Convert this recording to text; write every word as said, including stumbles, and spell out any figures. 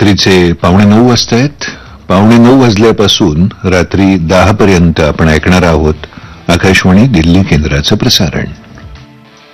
रात्रीचे पावणे नऊ वाजता आहेत. पावणे नऊ वाजल्यापासून रात्री दहा पर्यंत आपण ऐकणार आहोत आकाशवाणी दिल्ली केंद्राचं प्रसारण.